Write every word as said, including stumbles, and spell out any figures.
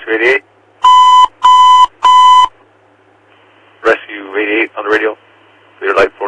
Rescue eighty-eight. Rescue eighty-eight on the radio. Clear light.